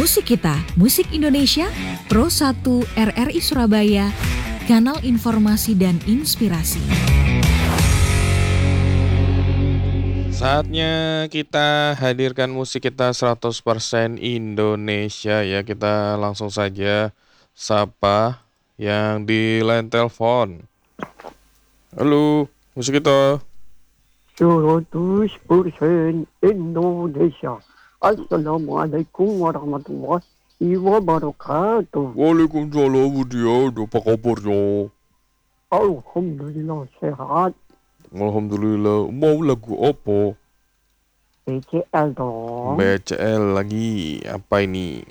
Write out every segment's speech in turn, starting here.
Musik Kita, Musik Indonesia, Pro 1 RRI Surabaya, Kanal Informasi dan Inspirasi. Saatnya kita hadirkan musik kita 100% Indonesia ya. Kita langsung saja sapa yang di line telepon. Halo, musik kita. 100% Indonesia. Assalamualaikum warahmatullahi wabarakatuh. Waalaikumsalam Budian, apa kabarnya? Alhamdulillah sehat. Alhamdulillah. Mau lagu apa? BCL dong. BCL lagi, apa ini?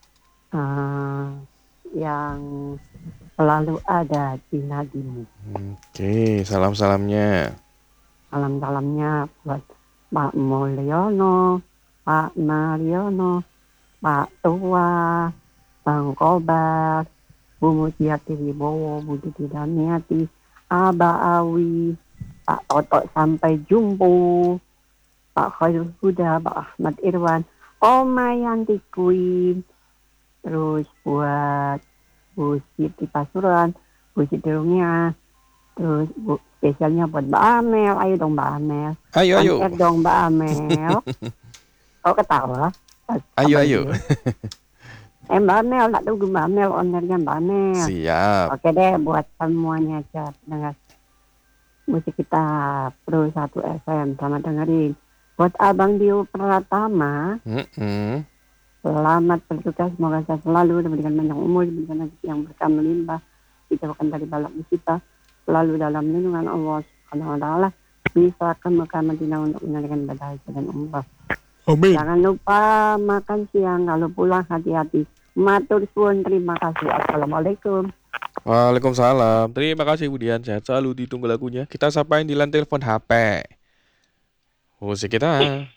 Yang selalu ada di nadimu. Oke, salam-salamnya. Salam-salamnya buat Pak Mulyono, Pak Mariono, Pak Tua, Bang Kobar, Bu Mujiati Wibowo, Bu Diti Damiati, Aba Awi, Pak Toto sampai jumpa, Pak Khairul Huda, Pak Ahmad Irwan, Oma Yanti Queen, terus buat Bu Siti Pasuruan, Bu Siti Rumia, terus spesialnya buat Mbak Amel. Ayo dong Mbak Amel. Ayo. Konser dong Mbak Amel. Kau ketawa? Ayo. Mbak Amel, tak tunggu Mbak Amel, ownernya Mbak Amel. Siap. Oke deh, buat semuanya aja pendengar musik kita Pro 1 FM. Selamat dengerin. Buat Abang Dio Pratama, selamat bertugas. Semoga sehat selalu, diberikan banyak umur, diberikan rezeki yang berkah melimpah, dijauhkan dari balak musibah, selalu dalam lindungan Allah Subhanahu wa taala, bisa ke Mekah Madinah untuk menunaikan ibadah haji dan umrah. Amin. Jangan lupa makan siang, kalau pulang hati-hati. Matur suwun, terima kasih. Assalamualaikum. Waalaikumsalam. Terima kasih Budian. Sehat selalu, ditunggu lagunya. Kita sapain di line telepon HP. Musik kita.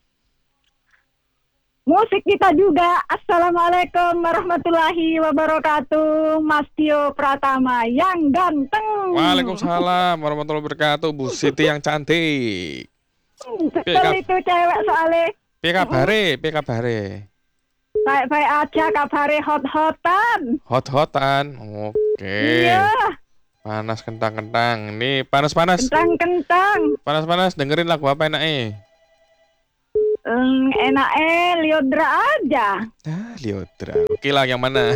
Musik kita juga. Assalamualaikum warahmatullahi wabarakatuh. Mas Tio Pratama yang ganteng. Waalaikumsalam warahmatullahi wabarakatuh. Bu Siti yang cantik. Betul itu cewek soalnya. P kabare. Baik-baik aja, kabare hot-hotan. Hot-hotan. Oke. Iya. Panas kentang-kentang. Ini panas-panas. Kentang-kentang. Panas-panas. Dengerin lagu apa enaknya? Enaknya Liodra aja. Liodra. Oke lah, yang mana?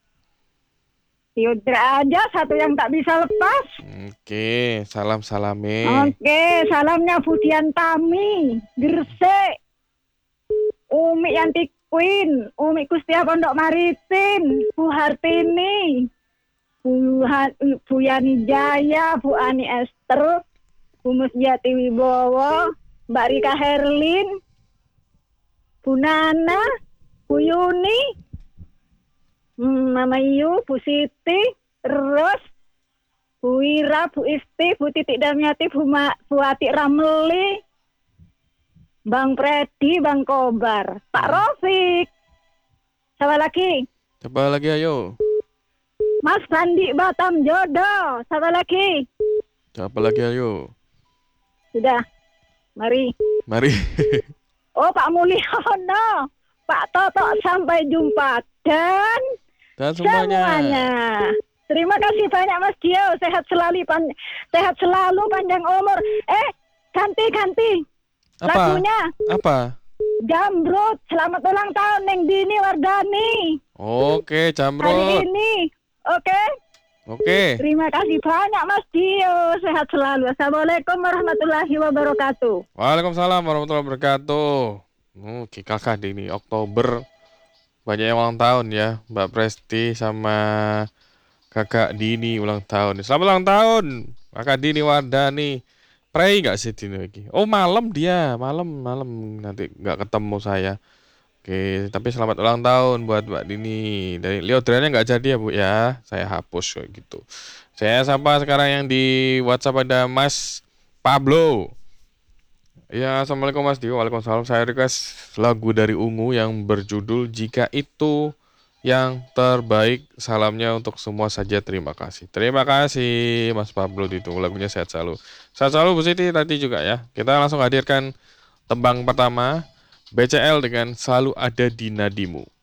Liodra aja, satu yang tak bisa lepas. Oke, salam-salame. Oke, salamnya Budian Tami, Gresik, Umi Yanti Queen, Umi Kustia Pondok Maritim, Bu Hartini, Bu Yani Jaya, Bu Ani Esther, Bu Musjati Wibowo, Mbak Rika Herlin, Bu Nana, Bu Yuni, Mama Yu, Bu Siti, terus Bu Wira, Bu Isti, Bu Titik Damiati, Bu Atik Ramli, Bang Predi, Bang Kobar, Pak Rofik. Siapa lagi? Coba lagi ayo. Mas Sandi Batam Jodoh. Siapa lagi? Coba lagi ayo. Sudah. Mari. Oh, Pak Mulyono, Pak Toto, sampai jumpa. Dan semuanya. Terima kasih banyak Mas Dio. Sehat selalu, panjang umur. Ganti. Lagunya. Apa? Jamrut. Selamat ulang tahun Neng Dini Wardani. Oke, Jamrut. Hari ini. Oke. Terima kasih banyak Mas Dio. Sehat selalu. Assalamualaikum warahmatullahi wabarakatuh. Waalaikumsalam warahmatullahi wabarakatuh. Oke, kakak Dini Oktober banyak yang ulang tahun ya, Mbak Presti sama kakak Dini ulang tahun. Selamat ulang tahun kakak Dini Wardani. Pray nggak sih Dini lagi? Oh malam nanti nggak ketemu saya. Oke, tapi selamat ulang tahun buat Mbak Dini. Dari Leodranya nggak jadi ya Bu ya, saya hapus kayak gitu. Saya sapa sekarang yang di WhatsApp ada Mas Pablo. Ya, assalamualaikum Mas Dio. Waalaikumsalam. Saya request lagu dari Ungu yang berjudul Jika Itu Yang Terbaik. Salamnya untuk semua saja. Terima kasih. Terima kasih Mas Pablo, ditunggu lagunya. Sehat selalu. Sehat selalu Bu Siti tadi juga ya. Kita langsung hadirkan tembang pertama, BCL dengan Selalu Ada di Nadimu.